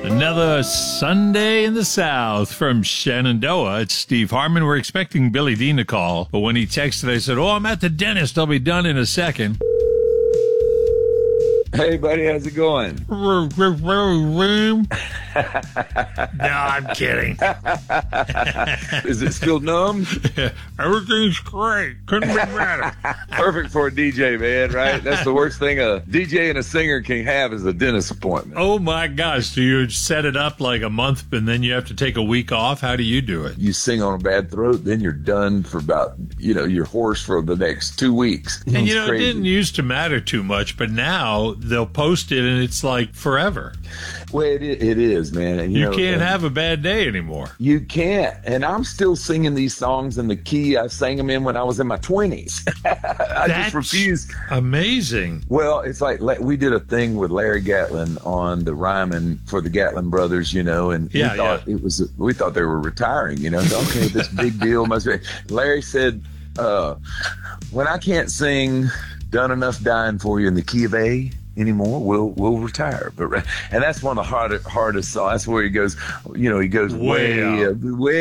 Another Sunday in the South from Shenandoah. It's Steve Harmon. We're expecting Billy Dean to call, but when he texted, I said, I'm at the dentist. I'll be done in a second. Hey, buddy, how's it going? No, I'm kidding. Is it still numb? Everything's great. Couldn't be better. Perfect for a DJ, man, right? That's the worst thing a DJ and a singer can have is a dentist appointment. Oh, my gosh. Do you set it up like a month and then you have to take a week off? How do you do it? You sing on a bad throat, then you're done for about, you're hoarse for the next 2 weeks. And, It's it crazy. didn't used to matter too much, but now they'll post it and it's like forever. Well, it is, man. And, You can't have a bad day anymore. You can't. And I'm still singing these songs in the key I sang them in when I was in my 20s. I just refuse. Amazing. Well, it's like we did a thing with Larry Gatlin on the Ryman for the Gatlin brothers, and we thought they were retiring, Okay, this big deal must be. Larry said, when I can't sing Done Enough Dying for You in the key of A anymore, we'll retire. And that's one of the hardest songs. That's where he goes, he goes way way